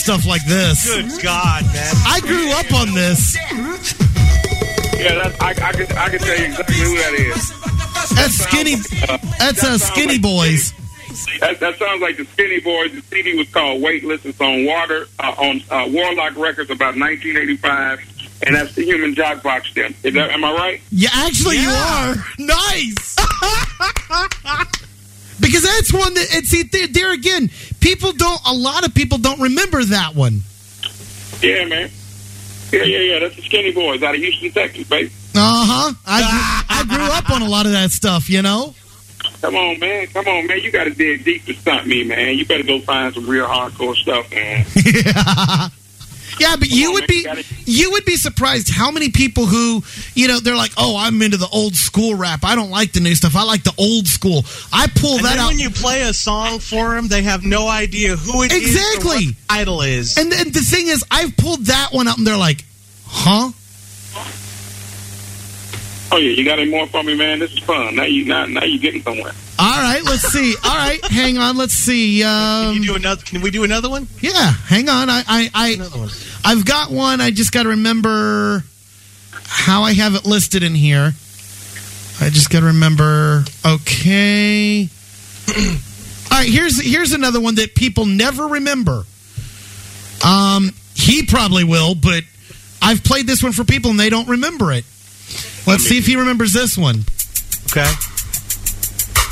stuff like this. Good God, man! I grew up on this. Yeah, I can tell you exactly who that is. That's Skinny Boys. That sounds like the Skinny Boys. The CD was called Weightless. It's on Warlock Records about 1985, and that's the Human Jock Box. Am I right? Yeah, actually, you are. Nice. Because that's one that, and see, there again, a lot of people don't remember that one. Yeah, man. Yeah. That's the Skinny Boys out of Houston, Texas, baby. I grew up on a lot of that stuff, you know? Come on, man. You got to dig deep to stump me, man. You better go find some real hardcore stuff, man. Yeah, but you would be surprised how many people who, you know, they're like, oh, I'm into the old school rap. I don't like the new stuff. I like the old school. I pull that out. When you play a song for them, they have no idea who it is or what the title is. And the thing is, I've pulled that one up, and they're like, huh? Oh, yeah, you got any more for me, man? This is fun. Now you getting somewhere. All right, let's see. All right, hang on. Let's see. Can we do another one? Yeah, hang on. Another one. I've got one. I just got to remember how I have it listed in here. I just got to remember. Okay. All right, here's another one that people never remember. He probably will, but I've played this one for people and they don't remember it. Let's see if he remembers this one. Okay.